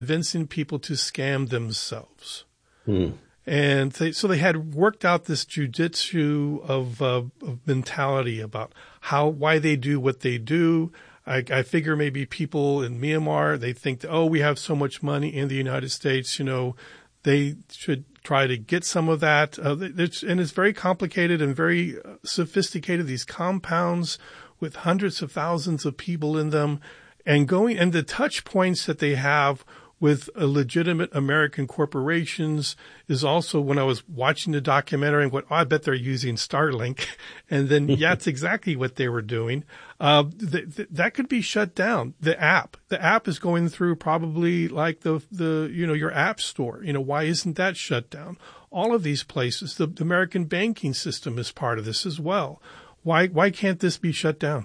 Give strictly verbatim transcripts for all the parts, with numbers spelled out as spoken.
convincing people to scam themselves. Hmm. And they, so they had worked out this jujitsu of, uh, of mentality about how, why they do what they do. I, I figure maybe people in Myanmar, they think, oh, we have so much money in the United States, you know, they should try to get some of that. Uh, it's, and it's very complicated and very sophisticated, these compounds with hundreds of thousands of people in them, and going, and the touch points that they have with uh, legitimate American corporations is also, when I was watching the documentary and went, oh, I bet they're using Starlink. And then, yeah, it's exactly what they were doing. Uh, th- th- that could be shut down. The app, the app is going through probably like the, the, you know, your app store. You know, why isn't that shut down? All of these places, the, the American banking system is part of this as well. Why, why can't this be shut down?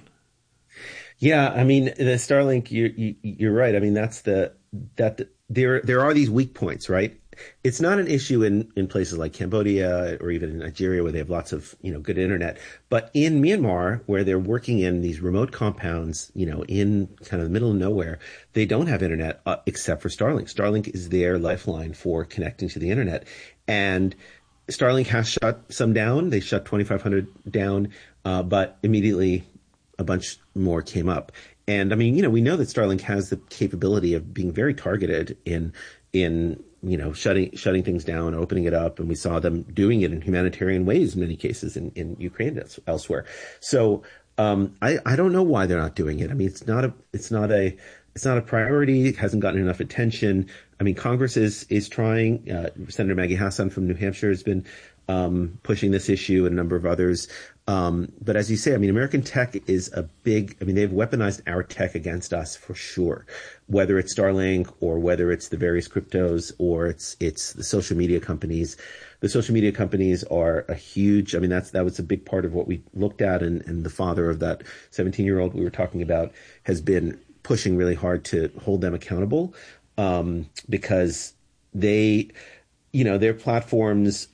Yeah, I mean, the Starlink, you're, you, you're right. I mean, that's the, that the, there, there are these weak points, right? It's not an issue in, in places like Cambodia or even in Nigeria where they have lots of, you know, good internet. But in Myanmar, where they're working in these remote compounds, you know, in kind of the middle of nowhere, they don't have internet uh, except for Starlink. Starlink is their lifeline for connecting to the internet. And Starlink has shut some down. They shut twenty-five hundred down, uh, but immediately a bunch more came up. And I mean, you know, we know that Starlink has the capability of being very targeted in, in, you know, shutting, shutting things down, opening it up. And we saw them doing it in humanitarian ways in many cases in, in Ukraine and elsewhere. So, um, I, I don't know why they're not doing it. I mean, it's not a, it's not a, it's not a priority. It hasn't gotten enough attention. I mean, Congress is, is trying, uh, Senator Maggie Hassan from New Hampshire has been, um, pushing this issue and a number of others. Um, but as you say, I mean, American tech is a big, I mean, they've weaponized our tech against us for sure, whether it's Starlink or whether it's the various cryptos or it's, it's the social media companies. The social media companies are a huge, I mean, that's, that was a big part of what we looked at. And, and the father of that seventeen year old we were talking about has been pushing really hard to hold them accountable, um, because they, you know, their platforms,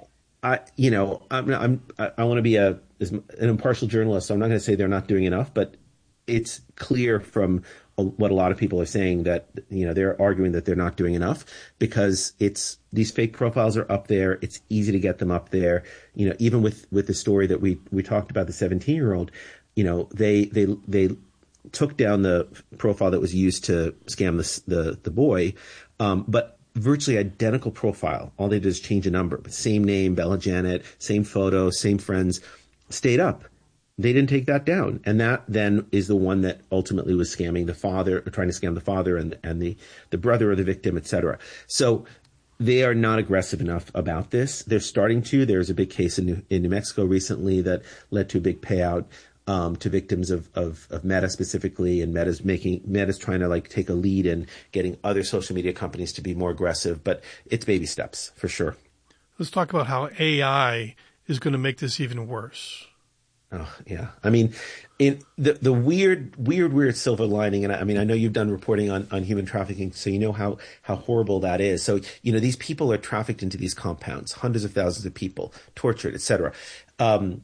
I, you know, I'm, I'm, I want to be a, an impartial journalist, so I'm not going to say they're not doing enough, but it's clear from a, what a lot of people are saying that, you know, they're arguing that they're not doing enough because it's, these fake profiles are up there. It's easy to get them up there. You know, even with, with the story that we, we talked about, the seventeen year old, you know, they, they, they took down the profile that was used to scam the, the, the boy. Um, but virtually identical profile. All they did is change a number, but same name, Bella Janet, same photo, same friends, stayed up. They didn't take that down. And that then is the one that ultimately was scamming the father, or trying to scam the father and, and the, the brother of the victim, et cetera. So they are not aggressive enough about this. They're starting to. There's a big case in New, in New Mexico recently that led to a big payout. Um, to victims of, of, of Meta specifically, and Meta's making, Meta's trying to like take a lead in getting other social media companies to be more aggressive, but it's baby steps for sure. Let's talk about how A I is going to make this even worse. Oh, yeah. I mean, in the, the weird, weird, weird silver lining, and I, I mean, I know you've done reporting on, on human trafficking, so you know how, how horrible that is. So, you know, these people are trafficked into these compounds, hundreds of thousands of people, tortured, et cetera. Um,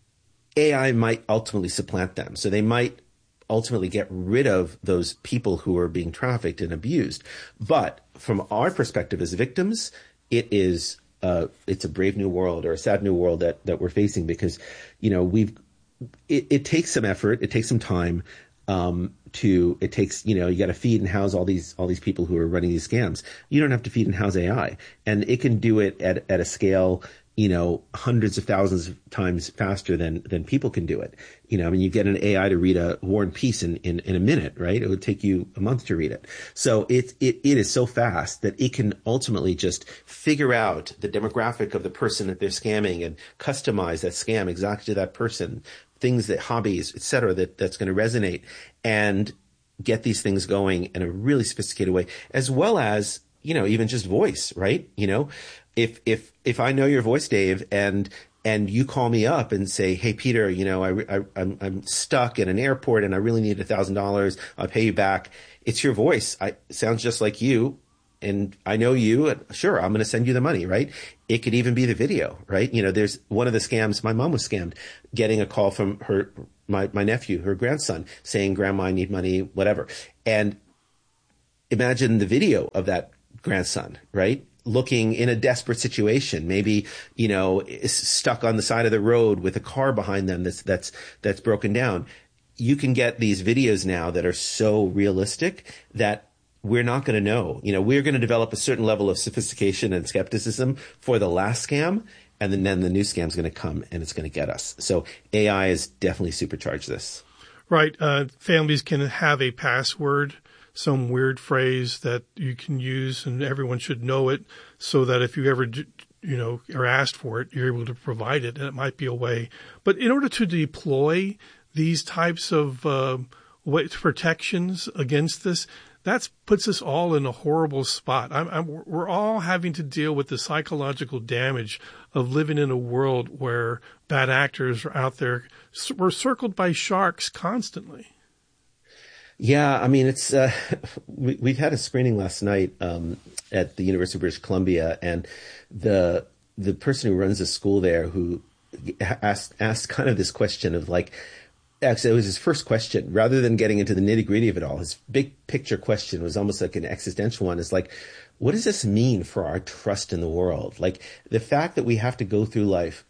A I might ultimately supplant them. So they might ultimately get rid of those people who are being trafficked and abused. But from our perspective as victims, it is, uh, it's a brave new world or a sad new world that, that we're facing because, you know, we've, it, it takes some effort. It takes some time, um, to, it takes, you know, you got to feed and house all these, all these people who are running these scams. You don't have to feed and house A I, and it can do it at, at a scale, you know, hundreds of thousands of times faster than, than people can do it. You know, I mean, you get an A I to read a War and Peace in, in, in a minute, right? It would take you a month to read it. So it, it, it is so fast that it can ultimately just figure out the demographic of the person that they're scamming and customize that scam exactly to that person, things that hobbies, et cetera, that, that's going to resonate and get these things going in a really sophisticated way, as well as, you know, even just voice, right? You know, if, if, if I know your voice, Dave, and, and you call me up and say, hey, Peter, you know, I, I, I'm, I'm stuck at an airport and I really need a thousand dollars. I'll pay you back. It's your voice. I, it sounds just like you. And I know you. And sure, I'm going to send you the money, right? It could even be the video, right? You know, there's one of the scams. My mom was scammed getting a call from her, my, my nephew, her grandson saying, Grandma, I need money, whatever. And imagine the video of that grandson, right? Looking in a desperate situation, maybe, you know, stuck on the side of the road with a car behind them that's, that's, that's broken down. You can get these videos now that are so realistic that we're not going to know. You know, we're going to develop a certain level of sophistication and skepticism for the last scam. And then, then the new scam is going to come and it's going to get us. So A I has definitely supercharged this. Right. Uh, families can have a password, some weird phrase that you can use, and everyone should know it, so that if you ever, you know, are asked for it, you're able to provide it, and it might be a way. But in order to deploy these types of uh, protections against this, that puts us all in a horrible spot. I'm, I'm, we're all having to deal with the psychological damage of living in a world where bad actors are out there. We're circled by sharks constantly. Yeah, I mean, it's uh, we, we've had a screening last night um, at the University of British Columbia, and the the person who runs the school there, who asked asked kind of this question of like, actually, it was his first question. Rather than getting into the nitty gritty of it all, his big picture question was almost like an existential one. It's like, what does this mean for our trust in the world? Like the fact that we have to go through life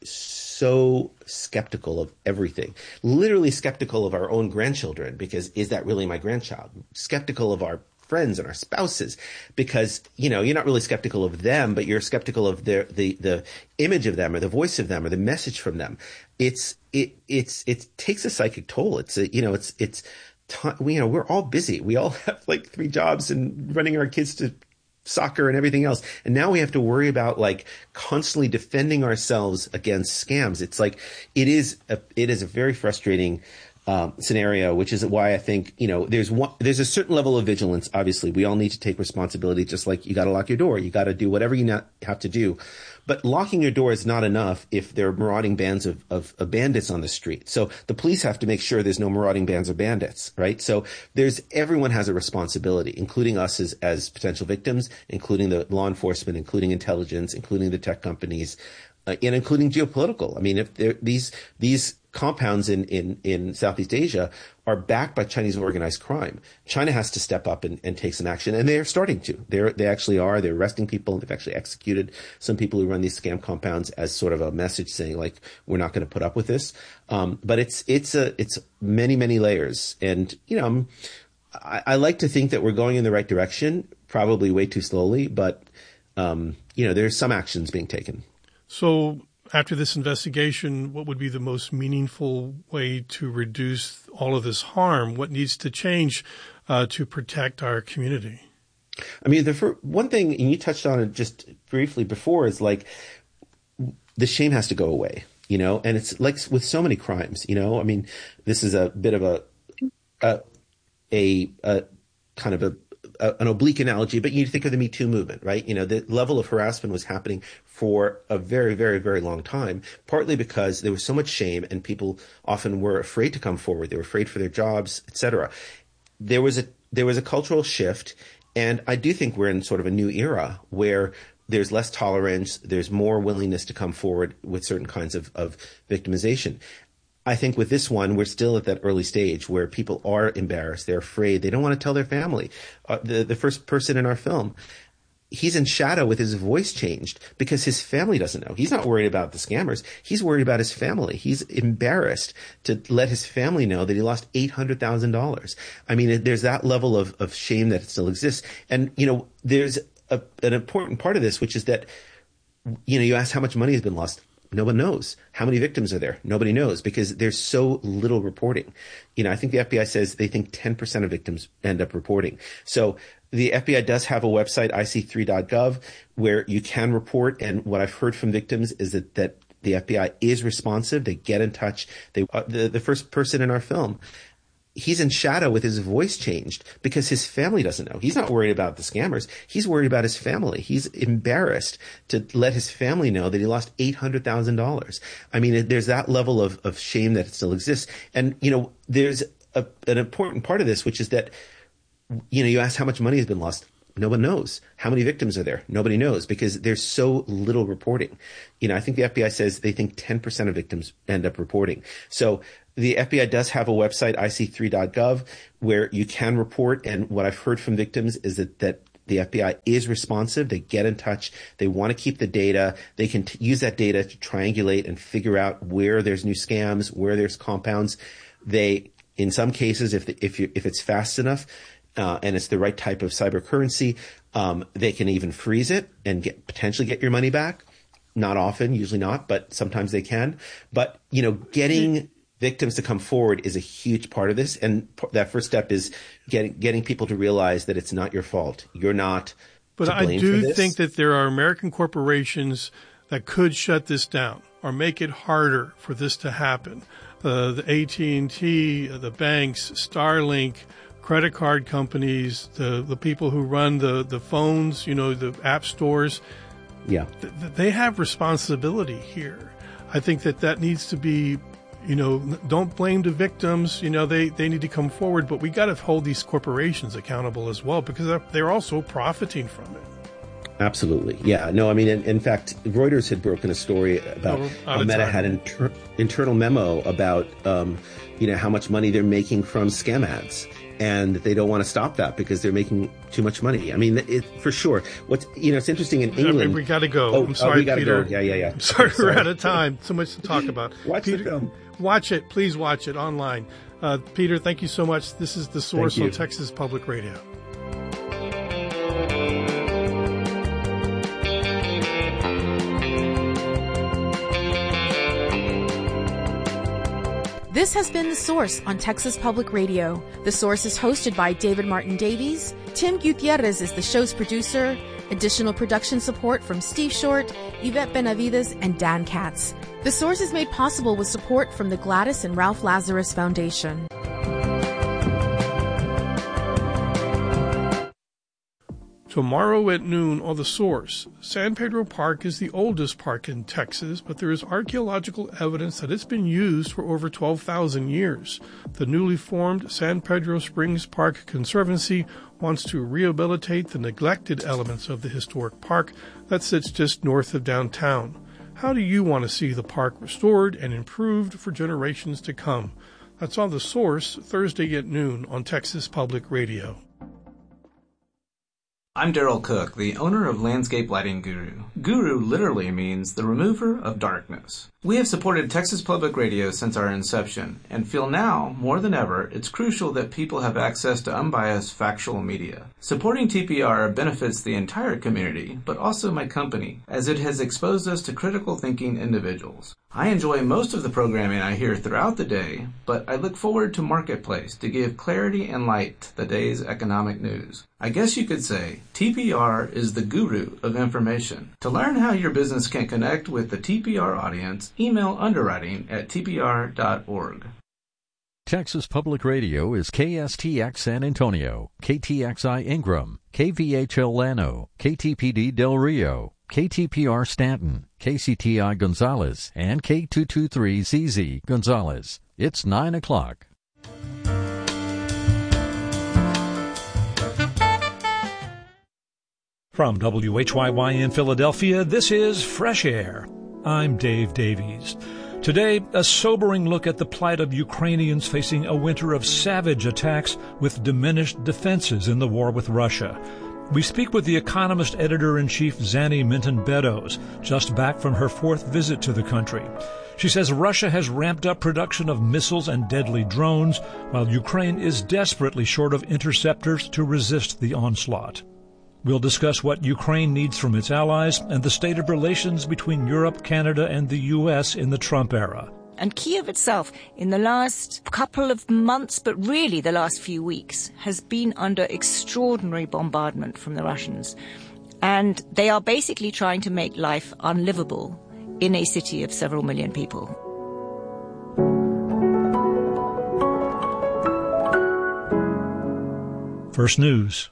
so skeptical of everything, literally skeptical of our own grandchildren, because is that really my grandchild? Skeptical of our friends and our spouses, because, you know, you're not really skeptical of them, but you're skeptical of their, the, the image of them or the voice of them or the message from them. It's, it, it's, it takes a psychic toll. It's a, you know, it's, it's, you know, we're all busy. We all have like three jobs and running our kids to soccer and everything else. And now we have to worry about like constantly defending ourselves against scams. It's like, it is a, it is a very frustrating um, scenario, which is why I think, you know, there's one, there's a certain level of vigilance. Obviously, we all need to take responsibility, just like you got to lock your door. You got to do whatever you not have to do. But locking your door is not enough if there are marauding bands of, of, of bandits on the street. So the police have to make sure there's no marauding bands of bandits, right? So there's, everyone has a responsibility, including us as, as potential victims, including the law enforcement, including intelligence, including the tech companies, uh, and including geopolitical. I mean, if there, these, these compounds in, in, in Southeast Asia are backed by Chinese organized crime. China has to step up and, and take some action, and they're starting to. They're, they actually are. They're arresting people. They've actually executed some people who run these scam compounds as sort of a message saying, like, we're not going to put up with this. Um, but it's, it's a, it's many, many layers. And, you know, I'm, I, I like to think that we're going in the right direction, probably way too slowly, but, um, you know, there's some actions being taken. So after this investigation, what would be the most meaningful way to reduce all of this harm? What needs to change uh, to protect our community? I mean, the first, one thing, and you touched on it just briefly before, is like the shame has to go away, you know, and it's like with so many crimes, you know, I mean, this is a bit of a, a, a, a kind of a, an oblique analogy, but you think of the Me Too movement, right? You know, the level of harassment was happening for a very, very, very long time, partly because there was so much shame and people often were afraid to come forward. They were afraid for their jobs, et cetera. There was a, there was a cultural shift. And I do think we're in sort of a new era where there's less tolerance. There's more willingness to come forward with certain kinds of, of victimization. I think with this one, we're still at that early stage where people are embarrassed. They're afraid. They don't want to tell their family. Uh, the, the first person in our film, he's in shadow with his voice changed because his family doesn't know. He's not worried about the scammers. He's worried about his family. He's embarrassed to let his family know that he lost eight hundred thousand dollars. I mean, there's that level of, of shame that still exists. And, you know, there's a, an important part of this, which is that, you know, you asked how much money has been lost. No one knows. How many victims are there? Nobody knows because there's so little reporting. You know, I think the F B I says they think ten percent of victims end up reporting. So the F B I does have a website, I C three dot gov, where you can report. And what I've heard from victims is that, that the F B I is responsive. They get in touch. They, uh, the, the first person in our film, he's in shadow with his voice changed because his family doesn't know. He's not worried about the scammers. He's worried about his family. He's embarrassed to let his family know that he lost eight hundred thousand dollars. I mean, there's that level of, of shame that still exists. And, you know, there's a, an important part of this, which is that, you know, you asked how much money has been lost. No one knows. How many victims are there? Nobody knows because there's so little reporting. You know, I think the F B I says they think ten percent of victims end up reporting. So the F B I does have a website, I C three dot gov, where you can report. And what I've heard from victims is that, that the F B I is responsive. They get in touch. They want to keep the data. They can t- use that data to triangulate and figure out where there's new scams, where there's compounds. They, in some cases, if the, if you, if it's fast enough, uh, and it's the right type of cyber currency, um, they can even freeze it and get, potentially get your money back. Not often, usually not, but sometimes they can. But, you know, getting victims to come forward is a huge part of this. And p- that first step is getting, getting people to realize that it's not your fault. You're not But to blame I do for this. think that there are American corporations that could shut this down or make it harder for this to happen. Uh, the A T and T, the banks, Starlink, credit card companies, the, the people who run the, the phones, you know, the app stores. Yeah. Th- they have responsibility here. I think that that needs to be, you know, don't blame the victims. You know, they, they need to come forward, but we got to hold these corporations accountable as well because they're, they're also profiting from it. Absolutely. Yeah. No, I mean, in, in fact, Reuters had broken a story about Oh, how out of Meta time. had an inter- internal memo about, um, you know, how much money they're making from scam ads. And they don't want to stop that because they're making too much money. I mean, it, for sure. What's, you know, it's interesting in England. I mean, we got to go. Oh, I'm oh, sorry, we gotta Peter. go. Yeah, yeah, yeah. I'm sorry, I'm sorry. we're out of time. So much to talk about. Watch Peter, the film. Watch it. Please watch it online. Uh, Peter, thank you so much. This is The Source Thank you. on Texas Public Radio. This has been The Source on Texas Public Radio. The Source is hosted by David Martin Davies. Tim Gutierrez is the show's producer. Additional production support from Steve Short, Yvette Benavides, and Dan Katz. The Source is made possible with support from the Gladys and Ralph Lazarus Foundation. Tomorrow at noon on The Source, San Pedro Park is the oldest park in Texas, but there is archaeological evidence that it's been used for over twelve thousand years. The newly formed San Pedro Springs Park Conservancy wants to rehabilitate the neglected elements of the historic park that sits just north of downtown. How do you want to see the park restored and improved for generations to come? That's on The Source, Thursday at noon on Texas Public Radio. I'm Daryl Cook, the owner of Landscape Lighting Guru. Guru literally means the remover of darkness. We have supported Texas Public Radio since our inception and feel now, more than ever, it's crucial that people have access to unbiased factual media. Supporting T P R benefits the entire community, but also my company, as it has exposed us to critical thinking individuals. I enjoy most of the programming I hear throughout the day, but I look forward to Marketplace to give clarity and light to the day's economic news. I guess you could say T P R is the guru of information. To learn how your business can connect with the T P R audience, email underwriting at T P R dot org. Texas Public Radio is K S T X San Antonio, K T X I Ingram, K V H L Llano, K T P D Del Rio, K T P R Stanton, K C T I Gonzales, and K two twenty-three Z Z Gonzales. It's nine o'clock. From W H Y Y in Philadelphia, this is Fresh Air. I'm Dave Davies. Today, a sobering look at the plight of Ukrainians facing a winter of savage attacks with diminished defenses in the war with Russia. We speak with the Economist editor-in-chief Zanny Minton-Beddoes, just back from her fourth visit to the country. She says Russia has ramped up production of missiles and deadly drones, while Ukraine is desperately short of interceptors to resist the onslaught. We'll discuss what Ukraine needs from its allies and the state of relations between Europe, Canada, and the U S in the Trump era. And Kyiv itself, in the last couple of months, but really the last few weeks, has been under extraordinary bombardment from the Russians. And they are basically trying to make life unlivable in a city of several million people. First News.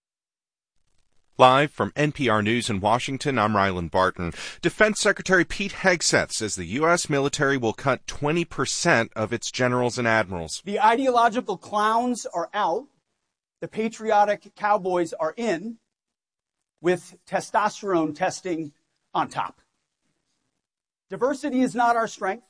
Live from N P R News in Washington, I'm Ryland Barton. Defense Secretary Pete Hegseth says the U S military will cut twenty percent of its generals and admirals. The ideological clowns are out. The patriotic cowboys are in. with testosterone testing on top. Diversity is not our strength.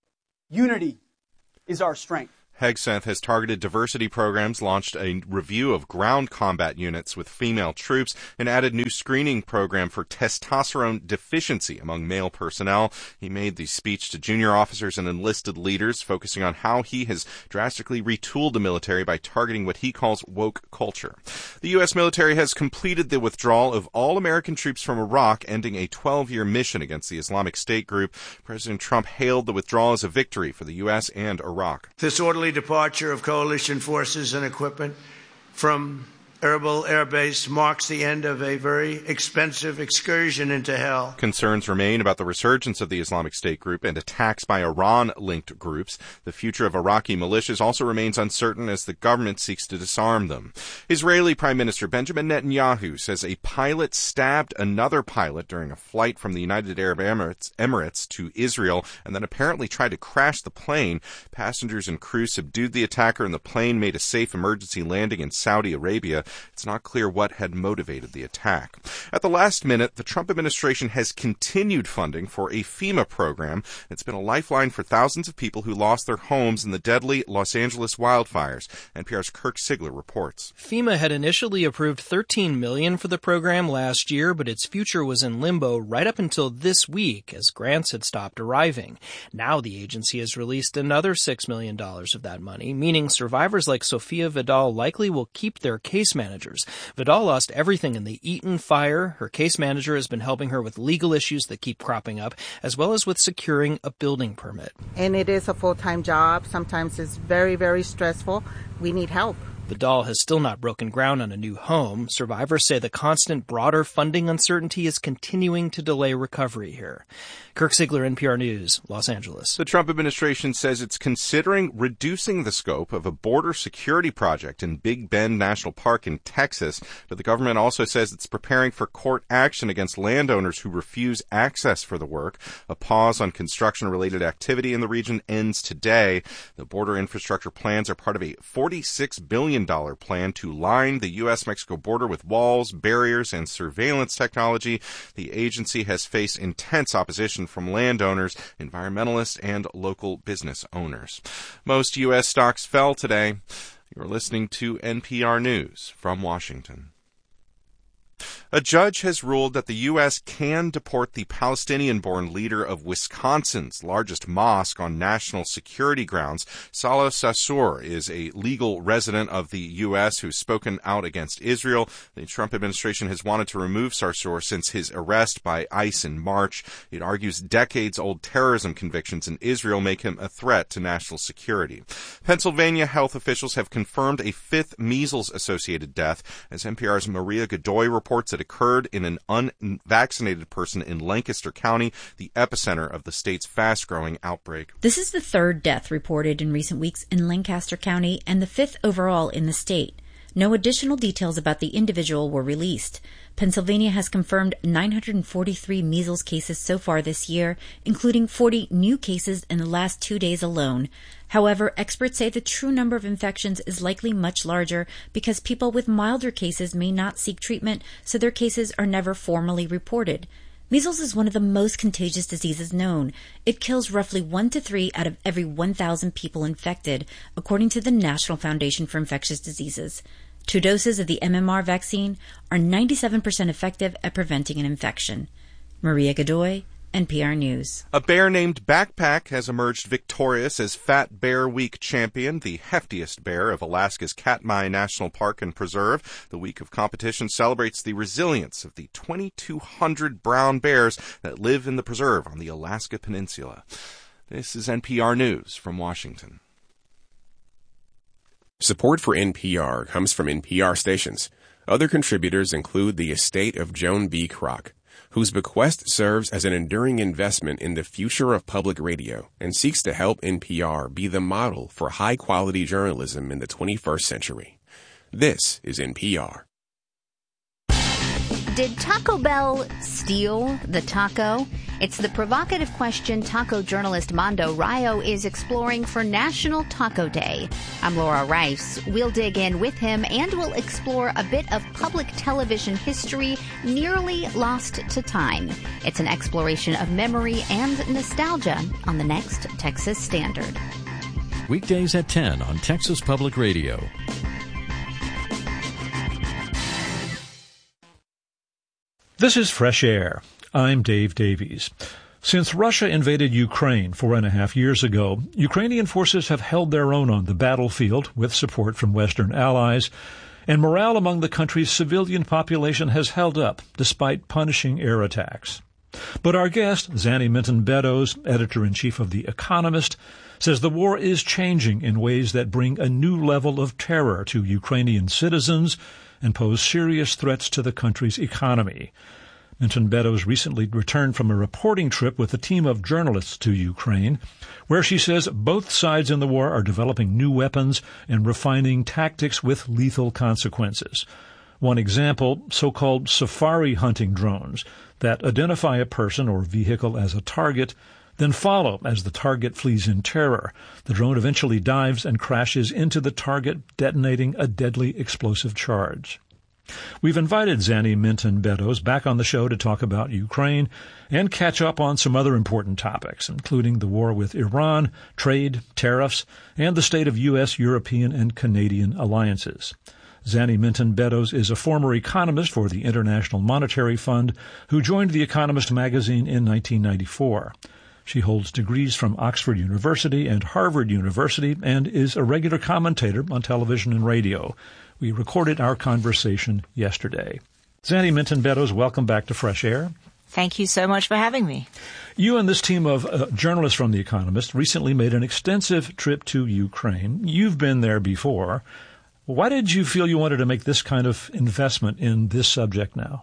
Unity is our strength. Hegseth has targeted diversity programs, launched a review of ground combat units with female troops, and added new screening program for testosterone deficiency among male personnel. He made the speech to junior officers and enlisted leaders, focusing on how he has drastically retooled the military by targeting what he calls woke culture. The U S military has completed the withdrawal of all American troops from Iraq, ending a twelve-year mission against the Islamic State group. President Trump hailed the withdrawal as a victory for the U S and Iraq. This orderly departure of coalition forces and equipment from Erbil Air Base marks the end of a very expensive excursion into hell. Concerns remain about the resurgence of the Islamic State group and attacks by Iran-linked groups. The future of Iraqi militias also remains uncertain as the government seeks to disarm them. Israeli Prime Minister Benjamin Netanyahu says a pilot stabbed another pilot during a flight from the United Arab Emirates, Emirates to Israel and then apparently tried to crash the plane. Passengers and crew subdued the attacker and the plane made a safe emergency landing in Saudi Arabia. It's not clear what had motivated the attack. At the last minute, the Trump administration has continued funding for a FEMA program. It's been a lifeline for thousands of people who lost their homes in the deadly Los Angeles wildfires. N P R's Kirk Sigler reports. FEMA had initially approved thirteen million dollars for the program last year, but its future was in limbo right up until this week as grants had stopped arriving. Now the agency has released another six million dollars of that money, meaning survivors like Sofia Vidal likely will keep their case managers. Vidal lost everything in the Eaton fire. Her case manager has been helping her with legal issues that keep cropping up, as well as with securing a building permit. And it is a full-time job. Sometimes it's very, very stressful. We need help. Vidal has still not broken ground on a new home. Survivors say the constant broader funding uncertainty is continuing to delay recovery here. Kirk Sigler, N P R News, Los Angeles. The Trump administration says it's considering reducing the scope of a border security project in Big Bend National Park in Texas, but the government also says it's preparing for court action against landowners who refuse access for the work. A pause on construction-related activity in the region ends today. The border infrastructure plans are part of a forty-six billion dollars plan to line the U S Mexico border with walls, barriers, and surveillance technology. The agency has faced intense opposition from landowners, environmentalists, and local business owners. Most U S stocks fell today. You're listening to N P R News from Washington. A judge has ruled that the U S can deport the Palestinian-born leader of Wisconsin's largest mosque on national security grounds. Salah Sarsour is a legal resident of the U S who's spoken out against Israel. The Trump administration has wanted to remove Sarsour since his arrest by ICE in March. It argues decades-old terrorism convictions in Israel make him a threat to national security. Pennsylvania health officials have confirmed a fifth measles-associated death, as N P R's Maria Godoy reports that occurred in an unvaccinated person in Lancaster County, the epicenter of the state's fast-growing outbreak. This is the third death reported in recent weeks in Lancaster County and the fifth overall in the state. No additional details about the individual were released. Pennsylvania has confirmed nine hundred forty-three measles cases so far this year, including forty new cases in the last two days alone. However, experts say the true number of infections is likely much larger because people with milder cases may not seek treatment, so their cases are never formally reported. Measles is one of the most contagious diseases known. It kills roughly one to three out of every one thousand people infected, according to the National Foundation for Infectious Diseases. Two doses of the M M R vaccine are ninety-seven percent effective at preventing an infection. Maria Godoy, N P R News. A bear named Backpack has emerged victorious as Fat Bear Week champion, the heftiest bear of Alaska's Katmai National Park and Preserve. The week of competition celebrates the resilience of the twenty-two hundred brown bears that live in the preserve on the Alaska Peninsula. This is N P R News from Washington. Support for N P R comes from N P R stations. Other contributors include the estate of Joan B. Kroc, whose bequest serves as an enduring investment in the future of public radio and seeks to help N P R be the model for high-quality journalism in the twenty-first century. This is N P R. Did Taco Bell steal the taco? It's the provocative question taco journalist Mando Rayo is exploring for National Taco Day. I'm Laura Rice. We'll dig in with him and we'll explore a bit of public television history nearly lost to time. It's an exploration of memory and nostalgia on the next Texas Standard. Weekdays at ten on Texas Public Radio. This is Fresh Air. I'm Dave Davies. Since Russia invaded Ukraine four and a half years ago, Ukrainian forces have held their own on the battlefield with support from Western allies, and morale among the country's civilian population has held up despite punishing air attacks. But our guest, Zanny Minton-Beddoes, editor-in-chief of The Economist, says the war is changing in ways that bring a new level of terror to Ukrainian citizens and pose serious threats to the country's economy. Minton-Beddoes recently returned from a reporting trip with a team of journalists to Ukraine, where she says both sides in the war are developing new weapons and refining tactics with lethal consequences. One example, so-called safari hunting drones that identify a person or vehicle as a target, then follow as the target flees in terror. The drone eventually dives and crashes into the target, detonating a deadly explosive charge. We've invited Zanny Minton-Beddoes back on the show to talk about Ukraine and catch up on some other important topics, including the war with Iran, trade, tariffs, and the state of U S, European, and Canadian alliances. Zanny Minton-Beddoes is a former economist for the International Monetary Fund who joined The Economist magazine in nineteen ninety-four. She holds degrees from Oxford University and Harvard University and is a regular commentator on television and radio. We recorded our conversation yesterday. Zanny Minton-Beddoes, welcome back to Fresh Air. Thank you so much for having me. You and this team of uh, journalists from The Economist recently made an extensive trip to Ukraine. You've been there before. Why did you feel you wanted to make this kind of investment in this subject now?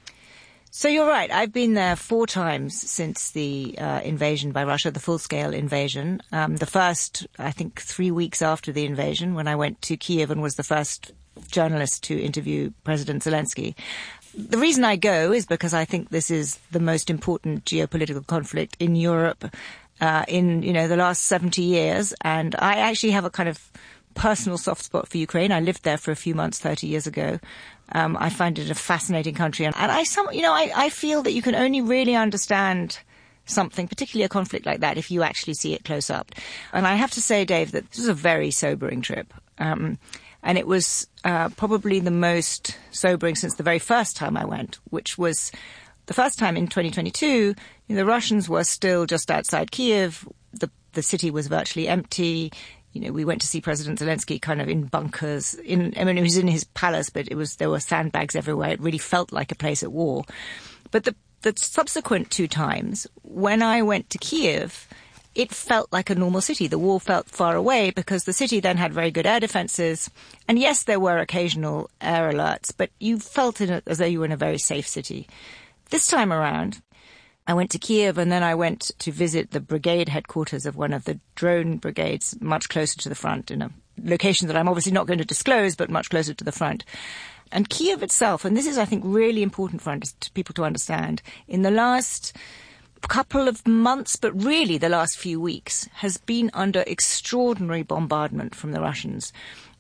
So you're right. I've been there four times since the uh, invasion by Russia, the full-scale invasion. Um, the first, I think, three weeks after the invasion, when I went to Kiev and was the first journalist to interview President Zelensky. The reason I go is because I think this is the most important geopolitical conflict in Europe uh, in, you know, the last seventy years. And I actually have a kind of personal soft spot for Ukraine. I lived there for a few months thirty years ago. Um, I find it a fascinating country. And, and I, some, you know, I, I feel that you can only really understand something, particularly a conflict like that, if you actually see it close up. And I have to say, Dave, that this was a very sobering trip. Um, and it was uh, probably the most sobering since the very first time I went, which was the first time in twenty twenty-two. You know, the Russians were still just outside Kiev. The, the city was virtually empty. You know, we went to see President Zelensky kind of in bunkers. In, I mean, he was in his palace, but it was there were sandbags everywhere. It really felt like a place at war. But the, the subsequent two times, when I went to Kiev, it felt like a normal city. The war felt far away because the city then had very good air defenses. And yes, there were occasional air alerts, but you felt in it as though you were in a very safe city. This time around, I went to Kiev and then I went to visit the brigade headquarters of one of the drone brigades much closer to the front in a location that I'm obviously not going to disclose, but much closer to the front. And Kiev itself, and this is, I think, really important for people to understand, in the last couple of months, but really the last few weeks, has been under extraordinary bombardment from the Russians.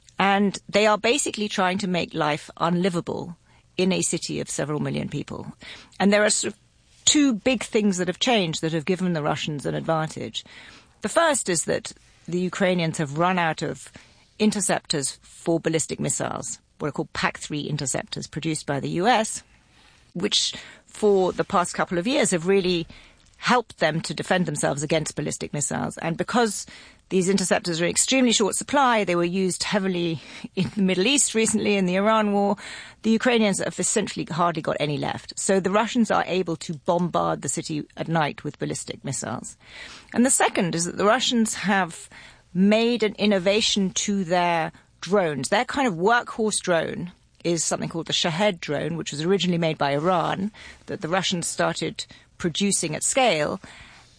And they are basically trying to make life unlivable in a city of several million people. And there are sort of two big things that have changed that have given the Russians an advantage. The first is that the Ukrainians have run out of interceptors for ballistic missiles, what are called P A C three interceptors produced by the U S, which for the past couple of years have really helped them to defend themselves against ballistic missiles. And because these interceptors are in extremely short supply, they were used heavily in the Middle East recently in the Iran war, the Ukrainians have essentially hardly got any left. So the Russians are able to bombard the city at night with ballistic missiles. And the second is that the Russians have made an innovation to their drones. Their kind of workhorse drone is something called the Shahed drone, which was originally made by Iran, that the Russians started producing at scale.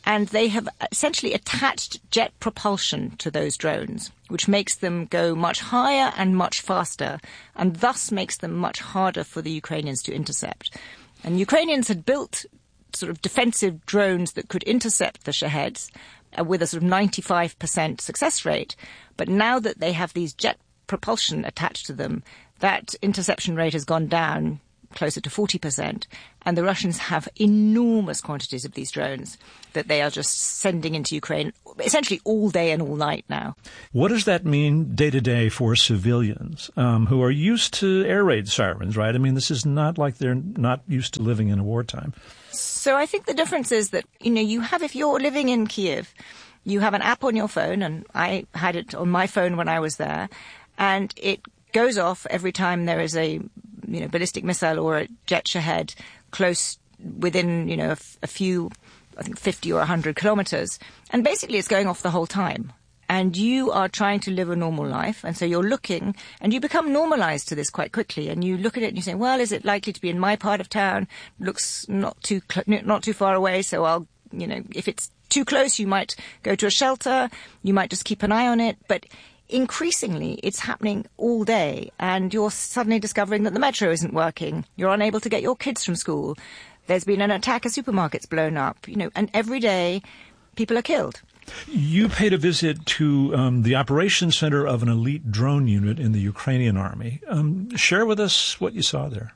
And they have essentially attached jet propulsion to those drones, which makes them go much higher and much faster, and thus makes them much harder for the Ukrainians to intercept. And Ukrainians had built sort of defensive drones that could intercept the Shaheds uh, with a sort of ninety-five percent success rate. But now that they have these jet propulsion attached to them, that interception rate has gone down closer to forty percent, and the Russians have enormous quantities of these drones that they are just sending into Ukraine essentially all day and all night now. What does that mean day to day for civilians um, who are used to air raid sirens, right? I mean, this is not like they're not used to living in a wartime. So I think the difference is that, you know, you have, if you're living in Kiev, you have an app on your phone, and I had it on my phone when I was there, and it goes off every time there is a, you know, ballistic missile or a jet Shahed close within, you know, a, f- a few, I think fifty or one hundred kilometers. And basically it's going off the whole time. And you are trying to live a normal life. And so you're looking, and you become normalized to this quite quickly. And you look at it and you say, well, is it likely to be in my part of town? Looks not too, cl- not too far away. So I'll, you know, if it's too close, you might go to a shelter. You might just keep an eye on it. But increasingly, it's happening all day, and you're suddenly discovering that the metro isn't working. You're unable to get your kids from school. There's been an attack, a supermarket's blown up, you know, and every day people are killed. You paid a visit to um, the operations center of an elite drone unit in the Ukrainian army. Um, share with us what you saw there.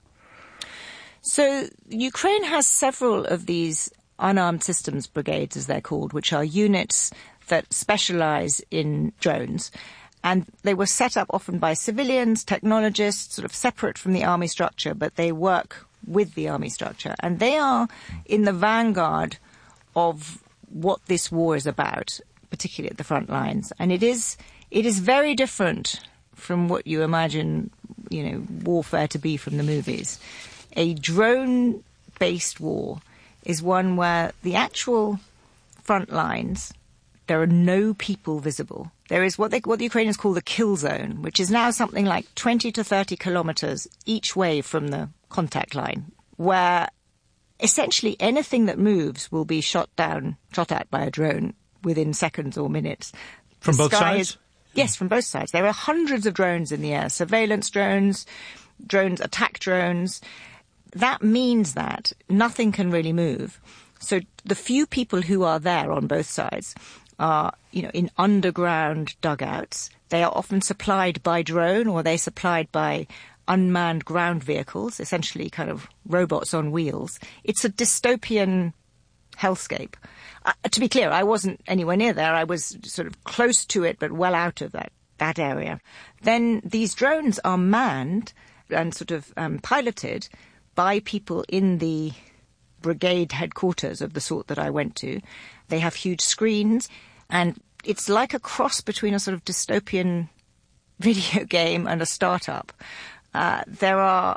So Ukraine has several of these unarmed systems brigades, as they're called, which are units that specialize in drones. And they were set up often by civilians, technologists, sort of separate from the army structure, but they work with the army structure. And they are in the vanguard of what this war is about, particularly at the front lines. And it is it is very different from what you imagine, you know, warfare to be from the movies. A drone-based war is one where the actual front lines, there are no people visible. There is what they what the Ukrainians call the kill zone, which is now something like twenty to thirty kilometers each way from the contact line, where essentially anything that moves will be shot down, shot at by a drone within seconds or minutes. From The both sky sides? is- yes, from both sides. There are hundreds of drones in the air, surveillance drones, drones, attack drones. That means that nothing can really move. So the few people who are there on both sides are, you know, in underground dugouts. They are often supplied by drone, or they're supplied by unmanned ground vehicles, essentially kind of robots on wheels. It's a dystopian hellscape. Uh, to be clear, I wasn't anywhere near there. I was sort of close to it, but well out of that, that area. Then these drones are manned and sort of um, piloted by people in the brigade headquarters of the sort that I went to. They have huge screens, and it's like a cross between a sort of dystopian video game and a startup. Uh, there are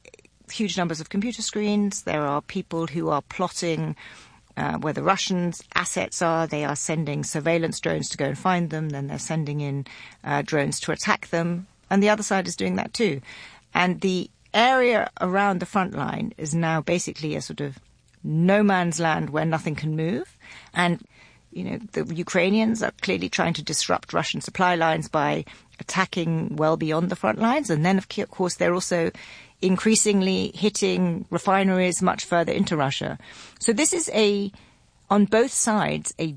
huge numbers of computer screens. There are people who are plotting uh, where the Russians' assets are. They are sending surveillance drones to go and find them. Then they're sending in uh, drones to attack them. And the other side is doing that too. And the area around the front line is now basically a sort of no man's land where nothing can move. And, you know, the Ukrainians are clearly trying to disrupt Russian supply lines by attacking well beyond the front lines. And then, of course, they're also increasingly hitting refineries much further into Russia. So this is a, on both sides, a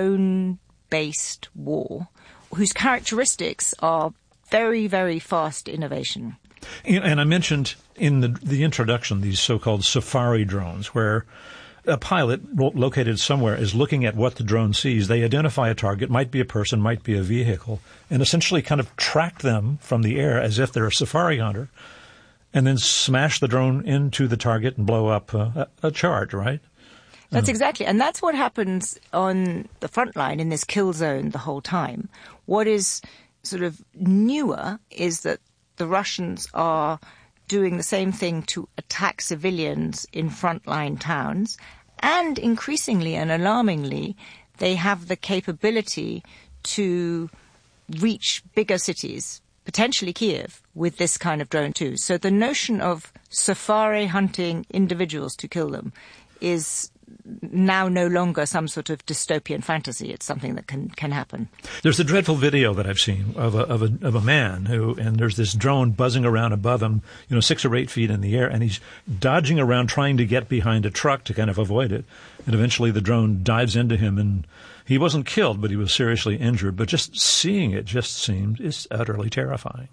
drone-based war whose characteristics are very, very fast innovation. And I mentioned in the, the introduction these so-called safari drones, where a pilot located somewhere is looking at what the drone sees. They identify a target, might be a person, might be a vehicle, and essentially kind of track them from the air as if they're a safari hunter, and then smash the drone into the target and blow up a, a charge, right? That's Uh, exactly. And that's what happens on the front line in this kill zone the whole time. What is sort of newer is that the Russians are doing the same thing to attack civilians in frontline towns. And increasingly and alarmingly, they have the capability to reach bigger cities, potentially Kiev, with this kind of drone too. So the notion of safari hunting individuals to kill them is now no longer some sort of dystopian fantasy. It's something that can, can happen. There's a dreadful video that I've seen of a, of a, of a man who, and there's this drone buzzing around above him, you know, six or eight feet in the air, and he's dodging around trying to get behind a truck to kind of avoid it. And eventually the drone dives into him, and he wasn't killed, but he was seriously injured. But just seeing it just seems, it's utterly terrifying.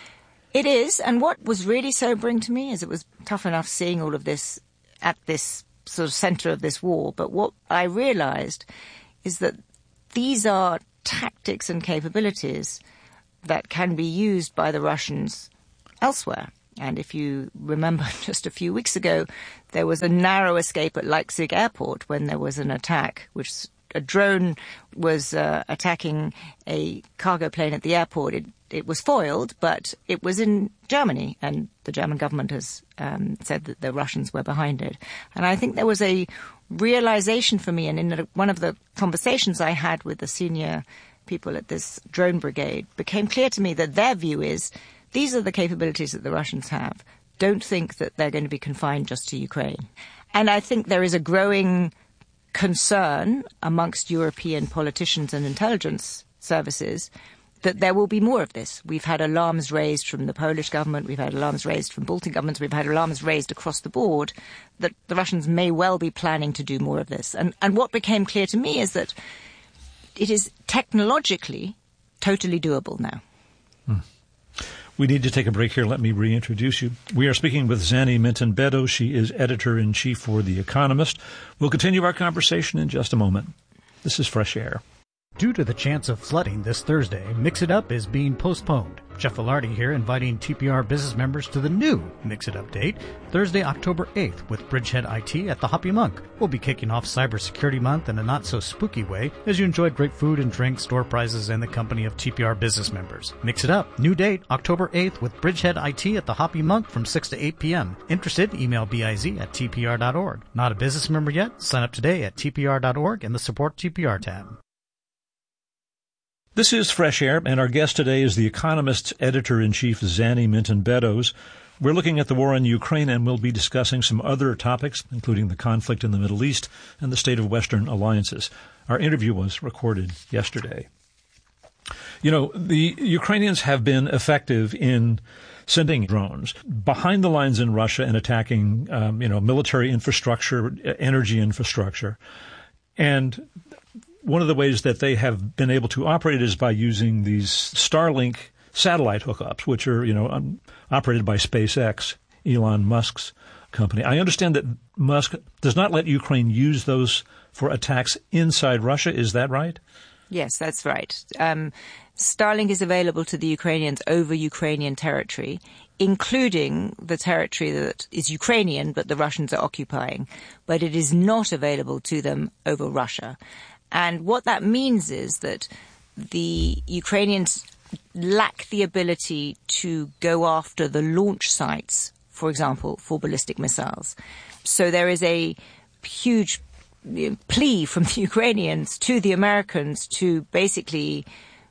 It is. And what was really sobering to me is it was tough enough seeing all of this at this sort of center of this war. But what I realized is that these are tactics and capabilities that can be used by the Russians elsewhere. And if you remember just a few weeks ago, there was a narrow escape at Leipzig airport when there was an attack, which a drone was uh, attacking a cargo plane at the airport. It, it was foiled, but it was in Germany, and the German government has um, said that the Russians were behind it. And I think there was a realization for me, and in one of the conversations I had with the senior people at this drone brigade, became clear to me that their view is these are the capabilities that the Russians have. Don't think that they're going to be confined just to Ukraine. And I think there is a growing concern amongst European politicians and intelligence services that there will be more of this. We've had alarms raised from the Polish government, we've had alarms raised from Baltic governments, we've had alarms raised across the board that the Russians may well be planning to do more of this. And, and what became clear to me is that it is technologically totally doable now. Hmm. We need to take a break here. Let me reintroduce you. We are speaking with Zanny Minton-Beddoes. She is editor-in-chief for The Economist. We'll continue our conversation in just a moment. This is Fresh Air. Due to the chance of flooding this Thursday, Mix It Up is being postponed. Jeff Velarde here, inviting T P R business members to the new Mix It Up date, Thursday, October eighth, with Bridgehead I T at the Hoppy Monk. We'll be kicking off Cybersecurity Month in a not-so-spooky way as you enjoy great food and drink, store prizes, and the company of T P R business members. Mix It Up, new date, October eighth, with Bridgehead I T at the Hoppy Monk from six to eight p.m. Interested? Email biz at t p r dot org. Not a business member yet? Sign up today at t p r dot org in the Support T P R tab. This is Fresh Air, and our guest today is The Economist's editor-in-chief, Zanny Minton-Beddoes. We're looking at the war in Ukraine, and we'll be discussing some other topics, including the conflict in the Middle East and the state of Western alliances. Our interview was recorded yesterday. You know, the Ukrainians have been effective in sending drones behind the lines in Russia and attacking, um, you know, military infrastructure, energy infrastructure. And one of the ways that they have been able to operate is by using these Starlink satellite hookups, which are, you know, um, operated by SpaceX, Elon Musk's company. I understand that Musk does not let Ukraine use those for attacks inside Russia. Is that right? Yes, that's right. Um, Starlink is available to the Ukrainians over Ukrainian territory, including the territory that is Ukrainian but the Russians are occupying. But it is not available to them over Russia. And what that means is that the Ukrainians lack the ability to go after the launch sites, for example, for ballistic missiles. So there is a huge plea from the Ukrainians to the Americans to basically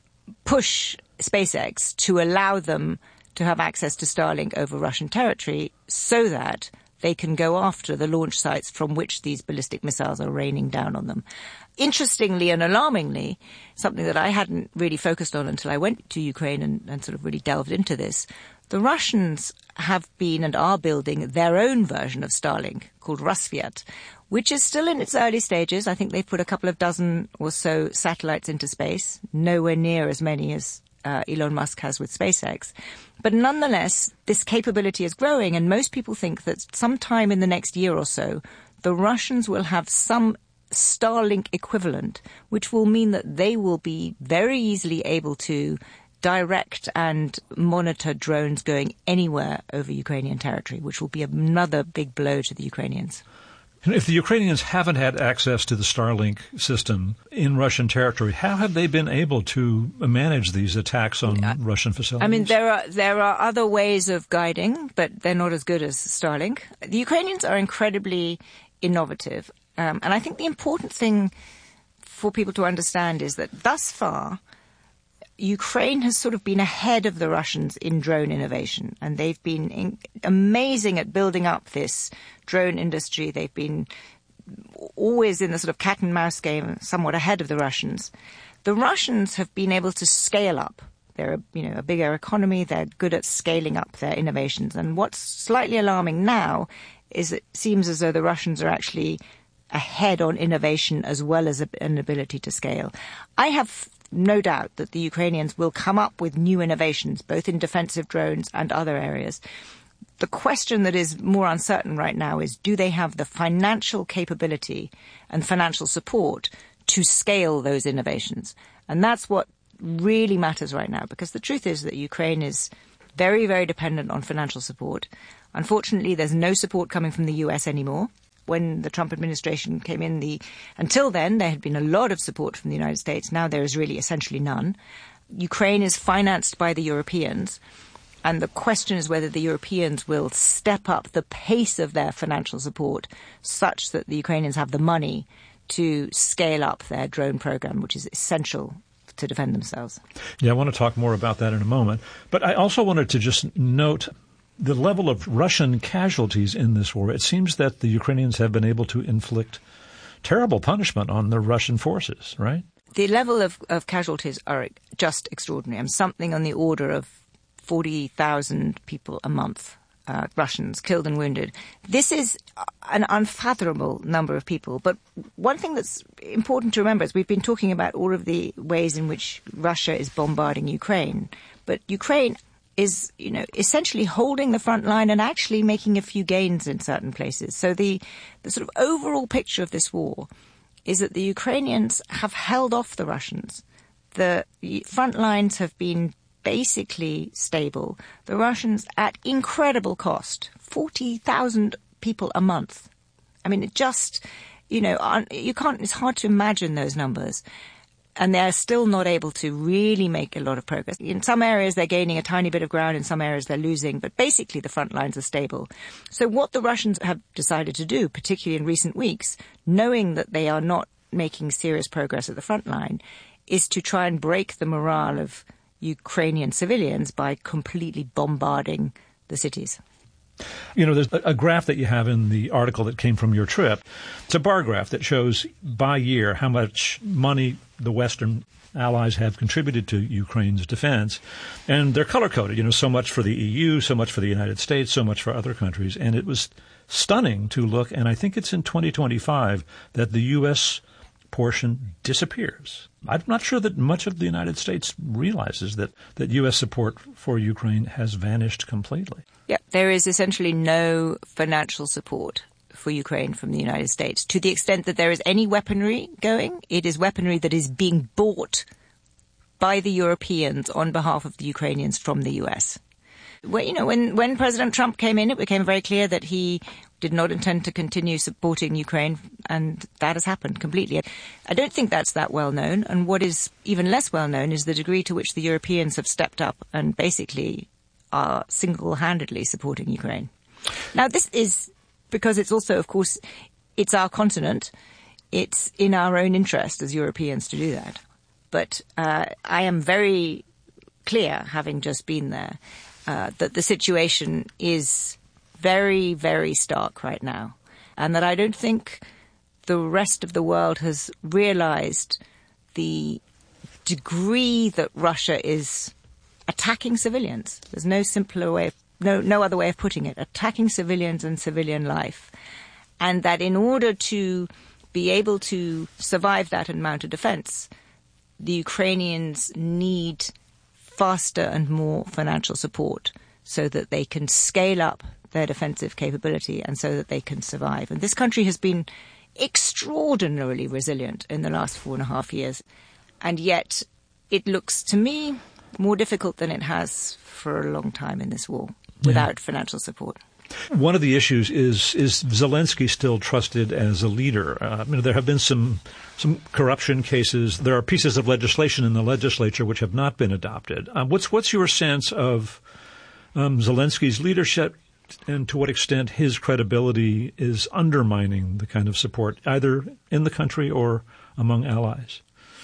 push SpaceX to allow them to have access to Starlink over Russian territory so that they can go after the launch sites from which these ballistic missiles are raining down on them. Interestingly and alarmingly, something that I hadn't really focused on until I went to Ukraine and, and sort of really delved into this, the Russians have been and are building their own version of Starlink called Rassvet, which is still in its early stages. I think they've put a couple of dozen or so satellites into space, nowhere near as many as uh, Elon Musk has with SpaceX. But nonetheless, this capability is growing, and most people think that sometime in the next year or so, the Russians will have some Starlink equivalent, which will mean that they will be very easily able to direct and monitor drones going anywhere over Ukrainian territory, which will be another big blow to the Ukrainians. If the Ukrainians haven't had access to the Starlink system in Russian territory, how have they been able to manage these attacks on uh, Russian facilities? I mean, there are there are other ways of guiding, but they're not as good as Starlink. The Ukrainians are incredibly innovative. Um, and I think the important thing for people to understand is that thus far, Ukraine has sort of been ahead of the Russians in drone innovation, and they've been in, amazing at building up this drone industry. They've been always in the sort of cat and mouse game, somewhat ahead of the Russians. The Russians have been able to scale up. They're, a, you know, a bigger economy. They're good at scaling up their innovations. And what's slightly alarming now is it seems as though the Russians are actually ahead on innovation as well as an ability to scale. I have no doubt that the Ukrainians will come up with new innovations, both in defensive drones and other areas. The question that is more uncertain right now is, do they have the financial capability and financial support to scale those innovations? And that's what really matters right now, because the truth is that Ukraine is very, very dependent on financial support. Unfortunately, there's no support coming from the U S anymore. When the Trump administration came in, the until then, there had been a lot of support from the United States. Now there is really essentially none. Ukraine is financed by the Europeans. And the question is whether the Europeans will step up the pace of their financial support such that the Ukrainians have the money to scale up their drone program, which is essential to defend themselves. Yeah, I want to talk more about that in a moment. But I also wanted to just note the level of Russian casualties in this war. It seems that the Ukrainians have been able to inflict terrible punishment on the Russian forces, right? The level of, of casualties are just extraordinary. I'm something on the order of forty thousand people a month, uh, Russians killed and wounded. This is an unfathomable number of people. But one thing that's important to remember is we've been talking about all of the ways in which Russia is bombarding Ukraine. But Ukraine is, you know, essentially holding the front line and actually making a few gains in certain places. So the, the sort of overall picture of this war is that the Ukrainians have held off the Russians. The front lines have been basically stable. The Russians, at incredible cost, forty thousand people a month. I mean, it just, you know, you can't, it's hard to imagine those numbers. And they're still not able to really make a lot of progress. In some areas, they're gaining a tiny bit of ground. In some areas, they're losing. But basically, the front lines are stable. So what the Russians have decided to do, particularly in recent weeks, knowing that they are not making serious progress at the front line, is to try and break the morale of Ukrainian civilians by completely bombarding the cities. You know, there's a graph that you have in the article that came from your trip. It's a bar graph that shows by year how much money the Western allies have contributed to Ukraine's defense. And they're color-coded, you know, so much for the E U, so much for the United States, so much for other countries. And it was stunning to look, and I think it's in twenty twenty-five, that the U S portion disappears. I'm not sure that much of the United States realizes that, that U S support for Ukraine has vanished completely. Yeah, there is essentially no financial support for Ukraine from the United States. To the extent that there is any weaponry going, it is weaponry that is being bought by the Europeans on behalf of the Ukrainians from the U S. Well, you know, when, when President Trump came in, it became very clear that he did not intend to continue supporting Ukraine, and that has happened completely. I don't think that's that well known, and what is even less well known is the degree to which the Europeans have stepped up and basically are single-handedly supporting Ukraine. Now, this is because it's also, of course, it's our continent. It's in our own interest as Europeans to do that. But uh, I am very clear, having just been there, uh, that the situation is very, very stark right now, and that I don't think the rest of the world has realized the degree that Russia is attacking civilians. There's no simpler way, of, no, no other way of putting it, attacking civilians and civilian life. And that in order to be able to survive that and mount a defense, the Ukrainians need faster and more financial support so that they can scale up their defensive capability and so that they can survive. And this country has been extraordinarily resilient in the last four and a half years. And yet it looks to me more difficult than it has for a long time in this war without yeah. financial support. One of the issues is, is Zelensky still trusted as a leader? Uh, you know, there have been some some corruption cases. There are pieces of legislation in the legislature which have not been adopted. Um, what's what's your sense of um, Zelensky's leadership, and to what extent his credibility is undermining the kind of support either in the country or among allies?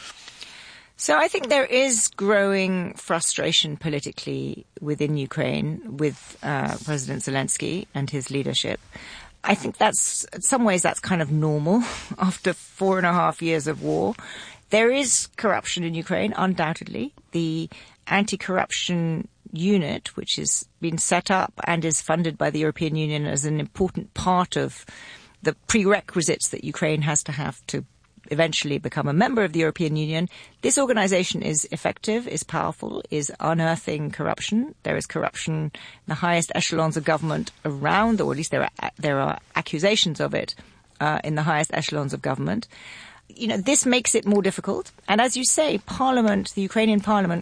So I think there is growing frustration politically within Ukraine with uh, President Zelensky and his leadership. I think that's, in some ways, that's kind of normal after four and a half years of war. There is corruption in Ukraine, undoubtedly. The anti-corruption unit, which has been set up and is funded by the European Union as an important part of the prerequisites that Ukraine has to have to eventually become a member of the European Union. This organization is effective, is powerful, is unearthing corruption. There is corruption in the highest echelons of government around, or at least there are, there are accusations of it uh, in the highest echelons of government. You know, this makes it more difficult. And as you say, Parliament, the Ukrainian Parliament,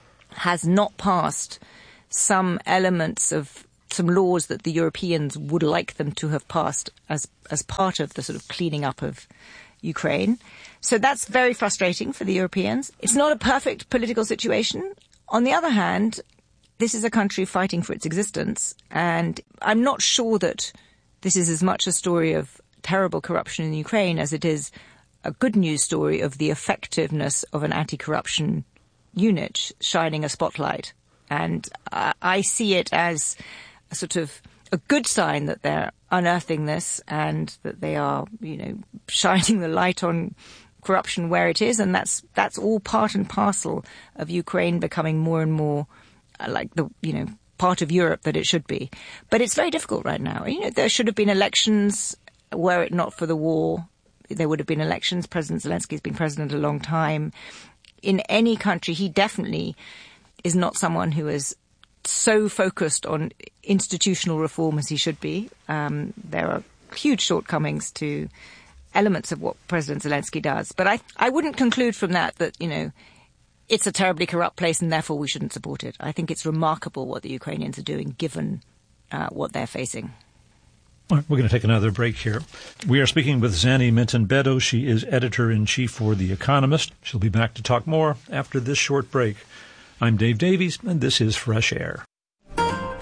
has not passed some elements of some laws that the Europeans would like them to have passed as as part of the sort of cleaning up of Ukraine. So that's very frustrating for the Europeans. It's not a perfect political situation. On the other hand, this is a country fighting for its existence, and I'm not sure that this is as much a story of terrible corruption in Ukraine as it is a good news story of the effectiveness of an anti-corruption unit shining a spotlight. And I, I see it as a sort of a good sign that they're unearthing this and that they are, you know, shining the light on corruption where it is. And that's that's all part and parcel of Ukraine becoming more and more like the, you know, part of Europe that it should be. But it's very difficult right now. You know, there should have been elections. Were it not for the war, there would have been elections. President Zelensky has been president a long time. In any country, he definitely is not someone who is so focused on institutional reform as he should be. Um, there are huge shortcomings to elements of what President Zelensky does. But I, I wouldn't conclude from that that, you know, it's a terribly corrupt place and therefore we shouldn't support it. I think it's remarkable what the Ukrainians are doing given uh, what they're facing. All right, we're going to take another break here. We are speaking with Zanny Minton-Bedo. She is editor-in-chief for The Economist. She'll be back to talk more after this short break. I'm Dave Davies, and this is Fresh Air.